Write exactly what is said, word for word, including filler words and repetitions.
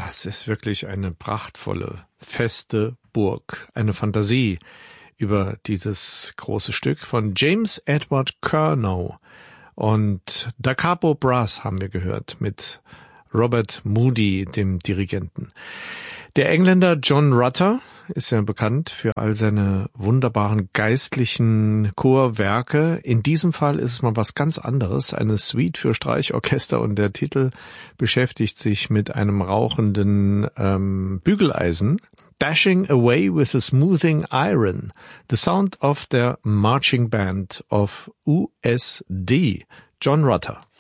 es ist wirklich eine prachtvolle, feste Burg, eine Fantasie über dieses große Stück von James Edward Curnow. Und Da Capo Brass haben wir gehört mit Robert Moody, dem Dirigenten. Der Engländer John Rutter ist ja bekannt für all seine wunderbaren geistlichen Chorwerke. In diesem Fall ist es mal was ganz anderes, eine Suite für Streichorchester, und der Titel beschäftigt sich mit einem rauchenden ähm, Bügeleisen. Dashing Away with a Smoothing Iron, the sound of the marching band of U S D, John Rutter.